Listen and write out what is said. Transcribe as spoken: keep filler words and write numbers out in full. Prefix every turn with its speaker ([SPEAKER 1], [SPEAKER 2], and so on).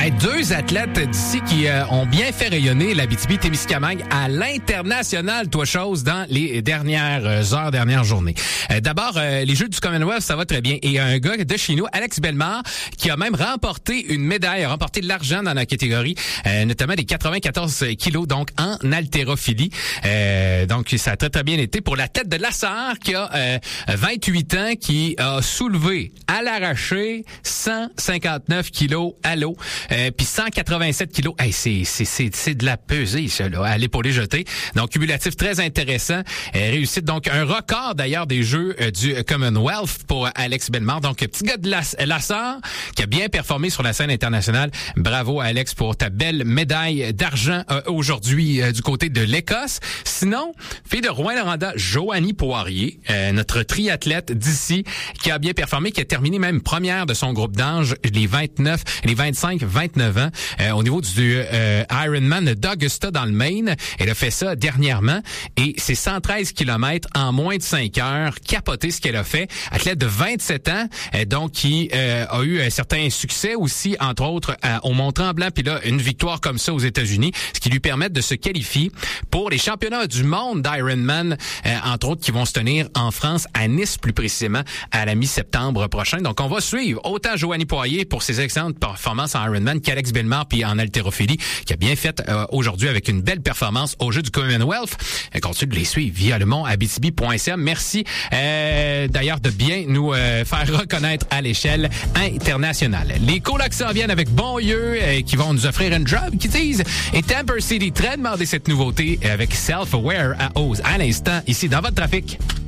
[SPEAKER 1] Hey, deux athlètes d'ici qui euh, ont bien fait rayonner l'Abitibi-Témiscamingue à l'international, toi chose, dans les dernières heures, dernières journées. Euh, d'abord, euh, les Jeux du Commonwealth, ça va très bien. Et il y a un gars de chez nous, Alex Bellemare, qui a même remporté une médaille, a remporté de l'argent dans la catégorie, euh, notamment des quatre-vingt-quatorze kilos, donc en haltérophilie. Euh, donc, ça a très, très bien été pour l'athlète de Lassar, qui a euh, vingt-huit ans, qui a soulevé à l'arraché cent cinquante-neuf kilos à l'eau. Euh, puis cent quatre-vingt-sept kilos, hey, c'est c'est c'est c'est de la pesée ça là, à l'épaulé jeté. Donc cumulatif très intéressant, euh, réussite donc un record d'ailleurs des Jeux euh, du Commonwealth pour Alex Bellemare. Donc petit gars de Lass- Lassar qui a bien performé sur la scène internationale. Bravo Alex pour ta belle médaille d'argent euh, aujourd'hui euh, du côté de l'Écosse. Sinon, fille de Rouyn-Noranda, Joanie Poirier, euh, notre triathlète d'ici qui a bien performé, qui a terminé même première de son groupe d'âge, les vingt-neuf, les vingt-cinq vingt-neuf ans euh, au niveau du euh, Ironman d'Augusta dans le Maine. Elle a fait ça dernièrement et c'est cent treize kilomètres en moins de cinq heures. Capoté ce qu'elle a fait. Athlète de vingt-sept ans, euh, donc qui euh, a eu un certain succès aussi, entre autres, euh, au Mont-Tremblant. Puis là, une victoire comme ça aux États-Unis, ce qui lui permet de se qualifier pour les championnats du monde d'Ironman, euh, entre autres, qui vont se tenir en France, à Nice plus précisément, à la mi-septembre prochain. Donc, on va suivre autant Joanie Poirier pour ses excellentes performances en Ironman qu'Alex Bellemare puis en haltérophilie, qui a bien fait euh, aujourd'hui avec une belle performance au Jeux du Commonwealth. Euh, continue de les suivre via le mont abitibi point c a. Merci euh, d'ailleurs de bien nous euh, faire reconnaître à l'échelle internationale. Les colocs s'en viennent avec Bonlieu euh, qui vont nous offrir une job qui disent et Tamper City très demandé cette nouveauté avec Self-Aware à Ose. À l'instant, ici dans votre trafic.